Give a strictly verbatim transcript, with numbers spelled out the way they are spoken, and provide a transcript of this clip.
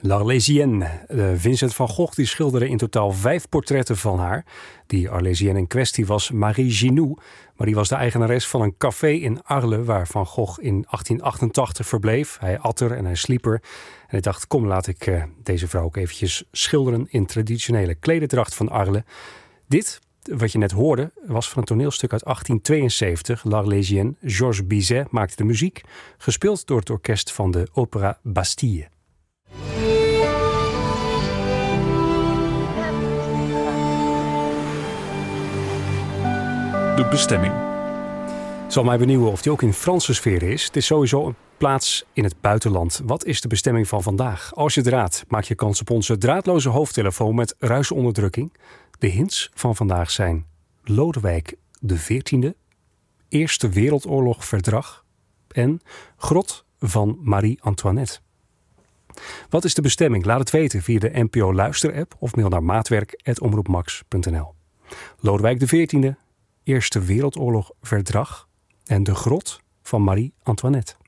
L'Arlésienne. Uh, Vincent van Gogh die schilderde in totaal vijf portretten van haar. Die Arlésienne in kwestie was Marie Ginoux. Maar die was de eigenares van een café in Arles waar Van Gogh in achttien achtentachtig verbleef. Hij at er en hij sliep er. En hij dacht, kom laat ik uh, deze vrouw ook eventjes schilderen in traditionele klederdracht van Arles. Dit, wat je net hoorde, was van een toneelstuk uit achttien tweeënzeventig. L'Arlésienne. Georges Bizet maakte de muziek. Gespeeld door het orkest van de Opéra Bastille. De bestemming. Het zal mij benieuwen of die ook in Franse sfeer is. Het is sowieso een plaats in het buitenland. Wat is de bestemming van vandaag? Als je het raadt, maak je kans op onze draadloze hoofdtelefoon met ruisonderdrukking. De hints van vandaag zijn Lodewijk de veertiende, Eerste Wereldoorlog verdrag en Grot van Marie-Antoinette. Wat is de bestemming? Laat het weten via de N P O Luister-app of mail naar maatwerk apenstaartje omroepmax punt n l. Lodewijk de veertiende, Eerste Wereldoorlog verdrag en de Grot van Marie-Antoinette.